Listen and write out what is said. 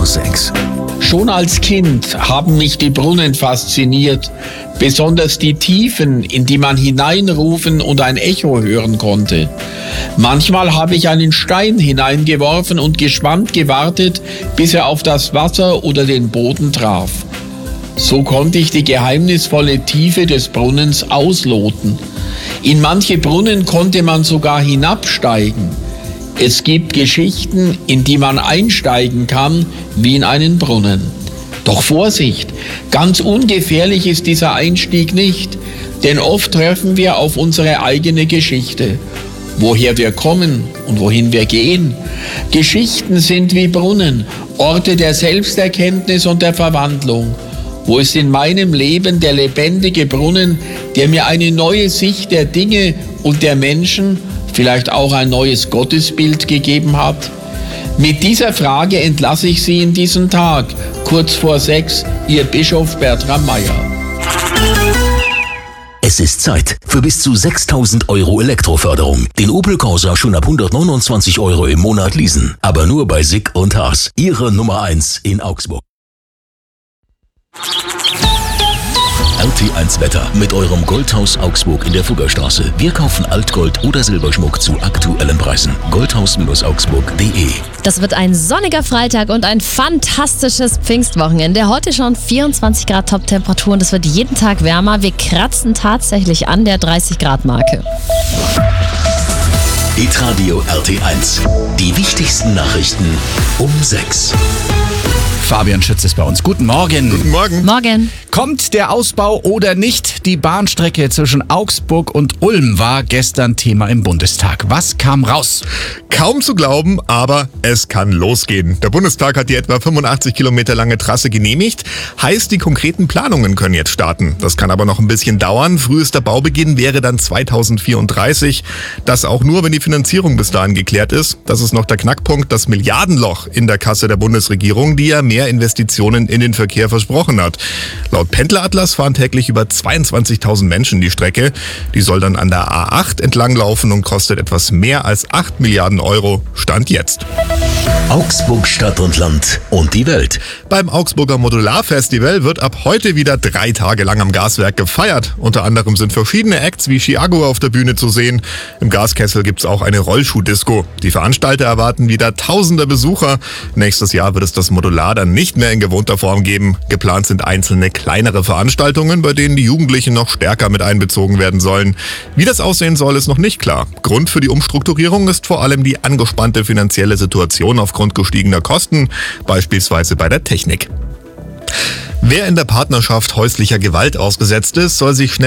6. Schon als Kind haben mich die Brunnen fasziniert, besonders die Tiefen, in die man hineinrufen und ein Echo hören konnte. Manchmal habe ich einen Stein hineingeworfen und gespannt gewartet, bis er auf das Wasser oder den Boden traf. So konnte ich die geheimnisvolle Tiefe des Brunnens ausloten. In manche Brunnen konnte man sogar hinabsteigen. Es gibt Geschichten, in die man einsteigen kann, wie in einen Brunnen. Doch Vorsicht, ganz ungefährlich ist dieser Einstieg nicht, denn oft treffen wir auf unsere eigene Geschichte. Woher wir kommen und wohin wir gehen. Geschichten sind wie Brunnen, Orte der Selbsterkenntnis und der Verwandlung. Wo ist in meinem Leben der lebendige Brunnen, der mir eine neue Sicht der Dinge und der Menschen, vielleicht auch ein neues Gottesbild gegeben hat? Mit dieser Frage entlasse ich Sie in diesen Tag. Kurz vor 6, Ihr Bischof Bertram Meyer. Es ist Zeit für bis zu 6.000 € Elektroförderung. Den Opel Corsa schon ab 129 € im Monat leasen. Aber nur bei Sick und Haas. Ihre Nummer 1 in Augsburg. RT1 Wetter mit eurem Goldhaus Augsburg in der Fuggerstraße. Wir kaufen Altgold oder Silberschmuck zu aktuellen Preisen. Goldhaus-augsburg.de. Das wird ein sonniger Freitag und ein fantastisches Pfingstwochenende. Heute schon 24 Grad Top-Temperaturen. Das wird jeden Tag wärmer. Wir kratzen tatsächlich an der 30-Grad-Marke. Hitradio RT1. Die wichtigsten Nachrichten um 6. Fabian Schütz ist bei uns. Guten Morgen. Guten Morgen. Morgen. Kommt der Ausbau oder nicht? Die Bahnstrecke zwischen Augsburg und Ulm war gestern Thema im Bundestag. Was kam raus? Kaum zu glauben, aber es kann losgehen. Der Bundestag hat die etwa 85 Kilometer lange Trasse genehmigt. Heißt, die konkreten Planungen können jetzt starten. Das kann aber noch ein bisschen dauern. Frühester Baubeginn wäre dann 2034. Das auch nur, wenn die Finanzierung bis dahin geklärt ist. Das ist noch der Knackpunkt, das Milliardenloch in der Kasse der Bundesregierung, die ja mehr Investitionen in den Verkehr versprochen hat. Laut Pendleratlas fahren täglich über 22.000 Menschen die Strecke. Die soll dann an der A8 entlanglaufen und kostet etwas mehr als 8 Milliarden Euro. Stand jetzt. Augsburg, Stadt und Land und die Welt. Beim Augsburger Modularfestival wird ab heute wieder 3 Tage lang am Gaswerk gefeiert. Unter anderem sind verschiedene Acts wie Chiago auf der Bühne zu sehen. Im Gaskessel gibt's auch eine Rollschuhdisco. Die Veranstalter erwarten wieder tausende Besucher. Nächstes Jahr wird es das Modular dann nicht mehr in gewohnter Form geben. Geplant sind einzelne kleinere Veranstaltungen, bei denen die Jugendlichen noch stärker mit einbezogen werden sollen. Wie das aussehen soll, ist noch nicht klar. Grund für die Umstrukturierung ist vor allem die angespannte finanzielle Situation aufgrund gestiegener Kosten, beispielsweise bei der Technik. Wer in der Partnerschaft häuslicher Gewalt ausgesetzt ist, soll sich schnell